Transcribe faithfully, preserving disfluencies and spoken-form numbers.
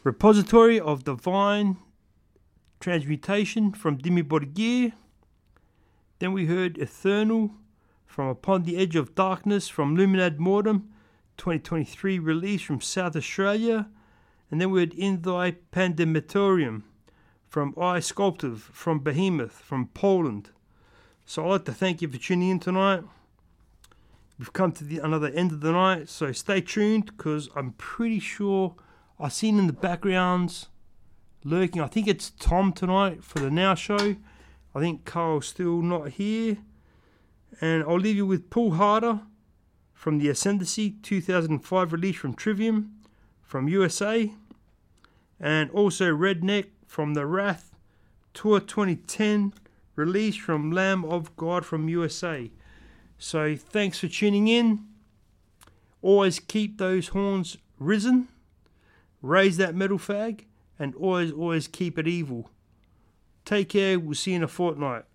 Repository of Divine Transmutation from Dimmu Borgir. Then we heard Eternal from Upon the Edge of Darkness from Luminad Mortem, twenty twenty-three release from South Australia. And then we heard In Thy Pandematorium from I Sculptive from Behemoth from Poland. So I'd like to thank you for tuning in tonight. We've come to the another end of the night, so stay tuned because I'm pretty sure I've seen in the backgrounds lurking. I think it's Tom tonight for the Now Show. I think Carl's still not here. And I'll leave you with Pull Harder from the Ascendancy two thousand five release from Trivium from U S A. And also Redneck from the Wrath Tour twenty ten release from Lamb of God from U S A. So thanks for tuning in. Always keep those horns risen. Raise that metal fag. And always, always keep it evil. Take care. We'll see you in a fortnight.